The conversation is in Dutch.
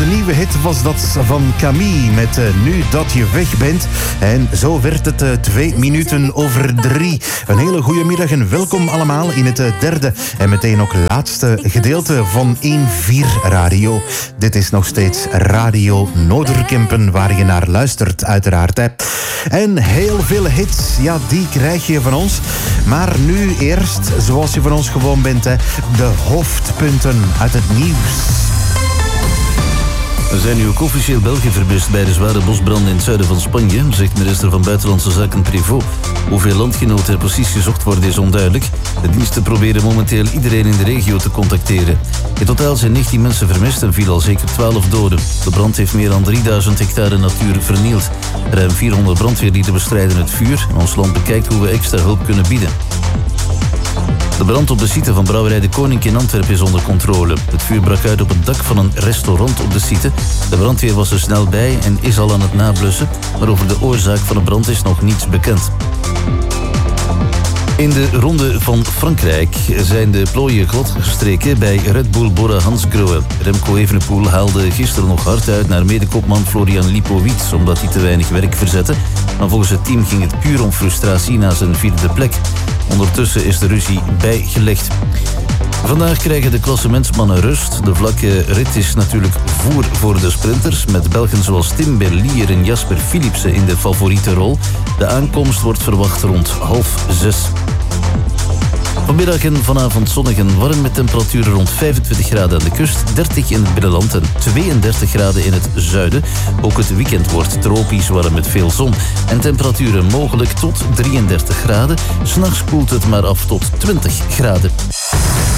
Een nieuwe hit was dat van Camille met Nu dat je weg bent. En zo werd het 2 minuten over 3. Een hele goede middag en welkom allemaal in het derde en meteen ook laatste gedeelte van 1-4 Radio. Dit is nog steeds Radio Noorderkempen waar je naar luistert uiteraard. Hè. En heel veel hits, ja, die krijg je van ons. Maar nu eerst, zoals je van ons gewoon bent, hè, de hoofdpunten uit het nieuws. Er zijn nu ook officieel Belgen vermist bij de zware bosbranden in het zuiden van Spanje, zegt minister van Buitenlandse Zaken Prévost. Hoeveel landgenoten er precies gezocht worden is onduidelijk. De diensten proberen momenteel iedereen in de regio te contacteren. In totaal zijn 19 mensen vermist en viel al zeker 12 doden. De brand heeft meer dan 3000 hectare natuur vernield. Ruim 400 brandweerlieden bestrijden het vuur en ons land bekijkt hoe we extra hulp kunnen bieden. De brand op de site van Brouwerij De Koning in Antwerpen is onder controle. Het vuur brak uit op het dak van een restaurant op de site. De brandweer was er snel bij en is al aan het nablussen, maar over de oorzaak van de brand is nog niets bekend. In de Ronde van Frankrijk zijn de plooien gladgestreken bij Red Bull Bora-Hansgrohe. Remco Evenepoel haalde gisteren nog hard uit naar medekopman Florian Lipowitz, omdat hij te weinig werk verzette. Maar volgens het team ging het puur om frustratie na zijn 4e plek. Ondertussen is de ruzie bijgelegd. Vandaag krijgen de klassementsmannen rust. De vlakke rit is natuurlijk voer voor de sprinters, met Belgen zoals Tim Berlier en Jasper Philipsen in de favoriete rol. De aankomst wordt verwacht rond 5:30. Vanmiddag en vanavond zonnig en warm met temperaturen rond 25 graden aan de kust, 30 in het binnenland en 32 graden in het zuiden. Ook het weekend wordt tropisch warm met veel zon en temperaturen mogelijk tot 33 graden. 's Nachts koelt het maar af tot 20 graden.